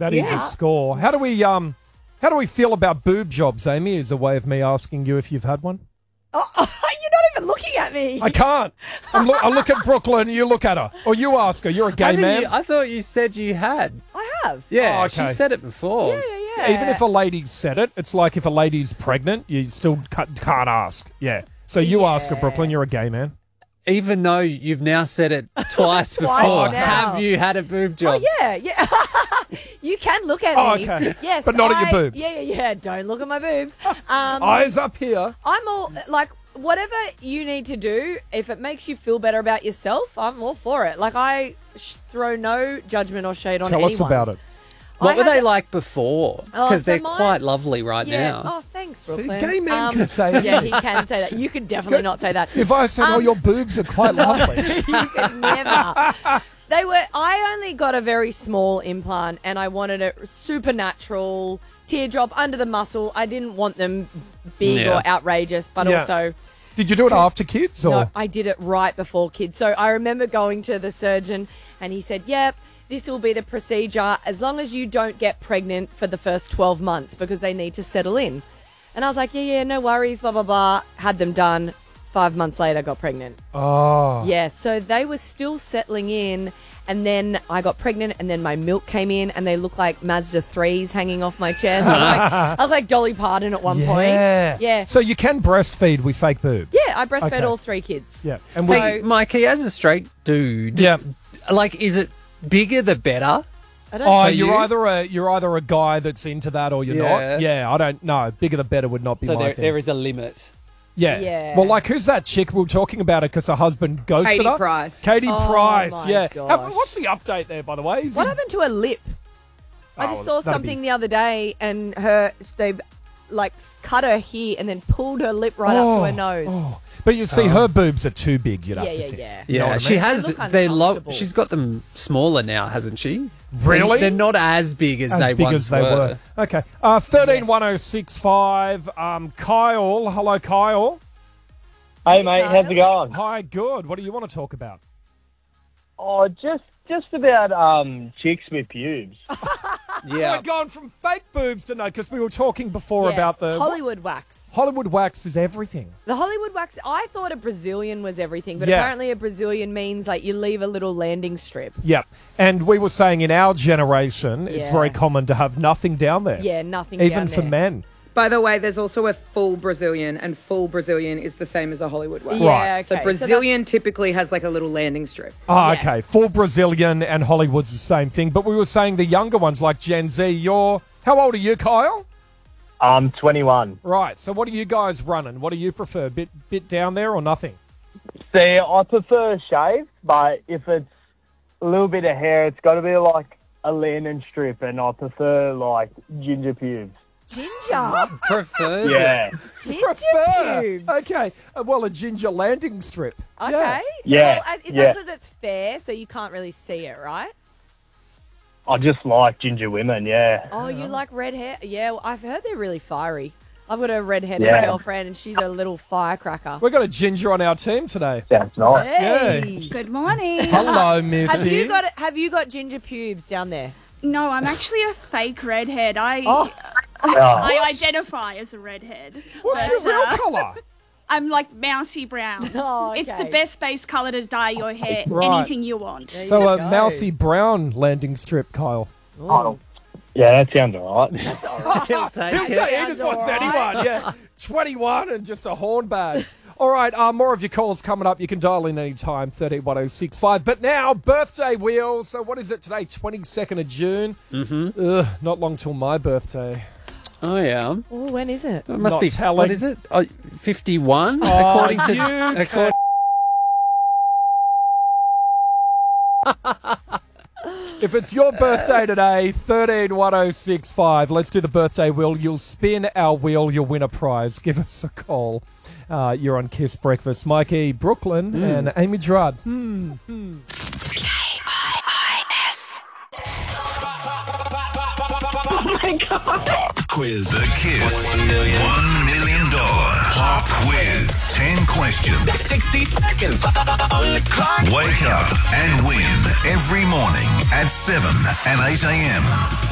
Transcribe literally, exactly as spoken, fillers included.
That is Yeah. a score. How do we um, how do we feel about boob jobs, Amy? Is a way of me asking you if you've had one. Oh, oh, you're not even looking at me. I can't. I'm lo- I look at Brooklyn, and you look at her, or you ask her. You're a I, gay think man. you, I thought you said you had. I have. Yeah, Oh, okay. she said it before. Yeah, yeah, yeah. Even if a lady's said it, it's like if a lady's pregnant, you still ca- can't ask. Yeah. So you Yeah. ask her, Brooklyn. You're a gay man. Even though you've now said it twice, Twice before, now. have you had a boob job? Oh, yeah, yeah. You can look at Oh, me. okay. Yes, But not at your I- boobs. Yeah, yeah, yeah. Don't look at my boobs. Um, Eyes up here. I'm all like, whatever you need to do, if it makes you feel better about yourself, I'm all for it. Like, I sh- throw no judgment or shade on Tell anyone. us about it. What I were had they the- like before? Oh, Because so they're mine- quite lovely right Yeah. now. Oh, thanks, See, Brooklyn. gay men Um, can say Yeah, that. he can say that. You could definitely not say that. If I said, "Oh, Um, your boobs are quite lovely," You could never. They were. I only got a very small implant, and I wanted it supernatural, teardrop under the muscle. I didn't want them big Yeah. or outrageous, but Yeah. also. did you do it after kids or? No, I did it right before kids. So I remember going to the surgeon and he said, yep, this will be the procedure as long as you don't get pregnant for the first twelve months because they need to settle in. And I was like, yeah, yeah, no worries, blah, blah, blah. Had them done. Five months later, got pregnant. Oh. Yeah, so they were still settling in. And then I got pregnant, and then my milk came in, and they looked like Mazda threes hanging off my chest. I was like, I was like Dolly Parton at one Yeah. point. Yeah. So you can breastfeed with fake boobs. Yeah, I breastfed Okay. all three kids. Yeah. And So- we, Hey, Mikey, as a straight dude, yeah. like, is it bigger the better? I don't Oh, For you're you? either a you're either a guy that's into that or you're Yeah. not. Yeah, I don't know. Bigger the better would not be So my there, thing. there is a limit. Yeah. Yeah. Well, like, who's that chick? We were talking about it because her husband ghosted Katie her. Price. Katie Oh, Price. my Yeah. gosh. How- what's the update there, by the way? Is What he- happened to her lip? I Oh, just saw that'd something be- the other day, and her they like cut her here and then pulled her lip right up to her nose. Oh. But you see, her boobs are too big. You'd have Yeah, to yeah, think. yeah. You know Yeah, what I she mean? has. They look They love. uncomfortable. She's got them smaller now, hasn't she? Really? They're not as big as, As they big once as they were. Okay. Uh, thirteen one oh six five. Um, Kyle. Hello, Kyle. Hey mate, how's it going? Hi. Good. What do you want to talk about? Oh, just just about um chicks with pubes. Yeah. We're going from fake boobs to no, because we were talking before Yes, about the Hollywood wax. Hollywood wax is everything. The Hollywood wax. I thought a Brazilian was everything, but Yeah. apparently a Brazilian means like you leave a little landing strip. Yeah. And we were saying in our generation, it's Yeah. very common to have nothing down there. Yeah, nothing. Even down for there. men. By the way, there's also a full Brazilian, and full Brazilian is the same as a Hollywood wax. Yeah, Right. So okay. Brazilian that's- typically has like a little landing strip. Oh, Yes. okay. Full Brazilian and Hollywood's the same thing. But we were saying the younger ones like Gen Z, you're... How old are you, Kyle? I'm twenty-one. Right. So what are you guys running? What do you prefer? Bit bit down there or nothing? See, I prefer shaved, but if it's a little bit of hair, it's got to be like a landing strip, and I prefer like ginger pubes. ginger. Prefers it. Yeah. Ginger Prefer. pubes. Okay. Uh, well, a ginger landing strip. Okay. Yeah, Well, is yeah. that because it's fair, so you can't really see it, right? I just like ginger women, yeah. Oh, you like red hair? Yeah, well, I've heard they're really fiery. I've got a red-headed Yeah. girlfriend, and she's a little firecracker. We've got a ginger on our team today. Sounds nice. Hey. Good morning. Hello, Have Missy. you got Have you got ginger pubes down there? No, I'm actually a fake redhead. I Oh. I identify as a redhead. What's But, your real uh, colour? I'm like mousy brown. Oh, It's okay. the best base colour to dye your hair. Right. Anything you want. There So you a go. mousy brown landing strip, Kyle. Oh, yeah, that sounds all right. He'll take He'll it. say he just Sounds wants all right. anyone. Yeah, twenty-one and just a horn bag. All right, uh, more of your calls coming up. You can dial in any time, thirteen one oh six five. But now, birthday wheel. So what is it today? twenty-second of June. Mm-hmm. Ugh, not long till my birthday. Oh yeah. Oh, when is it? It must Not be. telling. What is it? Oh, fifty-one. Oh, according to. you according, If it's your birthday today, thirteen one oh six five. Let's do the birthday wheel. You'll spin our wheel. You'll win a prize. Give us a call. Uh, you're on Kiss Breakfast. Mikey, Brooklyn, and Amy Gerard. Hmm. hmm. Quiz. The Kiss one million, one million dollar pop quiz. ten questions. sixty seconds. Wake up and win every morning at seven and eight a.m.